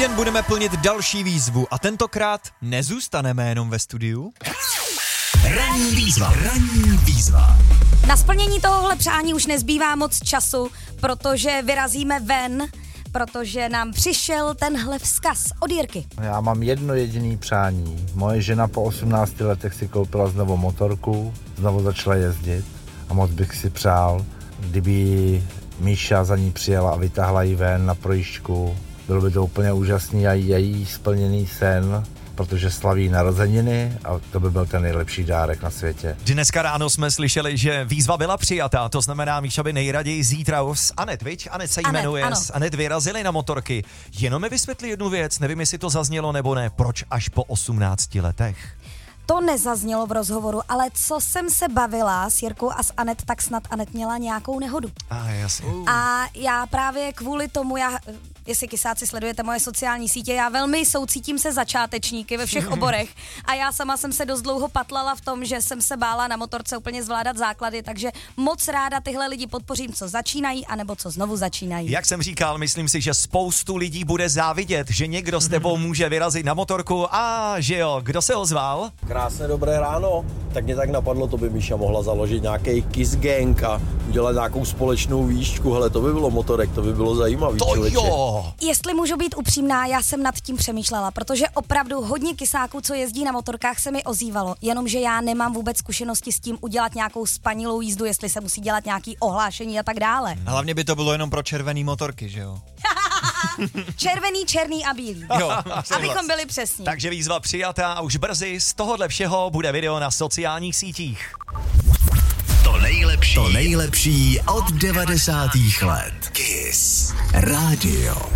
týden budeme plnit další výzvu a tentokrát nezůstaneme jenom ve studiu. Ranní výzva. Na splnění tohohle přání už nezbývá moc času, protože vyrazíme ven, protože nám přišel tenhle vzkaz od Jirky. Já mám jedno jediné přání. Moje žena po 18 letech si koupila znovu motorku, znovu začala jezdit a moc bych si přál, kdyby Míša za ní přijela a vytáhla ji ven na projížďku. Bylo by to úplně úžasný a její splněný sen, protože slaví narozeniny a to by byl ten nejlepší dárek na světě. Dneska ráno jsme slyšeli, že výzva byla přijatá, to znamená, Míša by nejraději zítra s Anet, viď? Anet se jmenuje, s Anet vyrazili na motorky. Jenom mi vysvětli jednu věc, nevím, jestli to zaznělo nebo ne, proč až po 18 letech? To nezaznělo v rozhovoru, ale co jsem se bavila s Jirkou a s Anet, tak snad Anet měla nějakou nehodu. Jasně. A já právě kvůli tomu, jestli kysáci sledujete moje sociální sítě, já velmi soucítím se začátečníky ve všech oborech a já sama jsem se dost dlouho patlala v tom, že jsem se bála na motorce úplně zvládat základy, takže moc ráda tyhle lidi podpořím, co začínají, anebo co znovu začínají. Jak jsem říkal, myslím si, že spoustu lidí bude závidět, že někdo s tebou může vyrazit na motorku a že jo, kdo se ozval? Krásné dobré ráno, tak mě tak napadlo, to by Míša mohla založit nějaký kiss gang a udělat nějakou společnou výšku, hele, to by bylo motorek, to by bylo zajímavý. To člověče. jo! Jestli můžu být upřímná, já jsem nad tím přemýšlela, protože opravdu hodně kysáků, co jezdí na motorkách, se mi ozývalo, jenomže já nemám vůbec zkušenosti s tím udělat nějakou spanilou jízdu, jestli se musí dělat nějaký ohlášení a tak dále. Hlavně by to bylo jenom pro červený motorky, že jo? Červený, černý a bílý. Jo, abychom byli přesní. Takže výzva přijatá a už brzy z tohohle všeho bude video na sociálních sítích. To nejlepší od 90. let. Kiss Radio.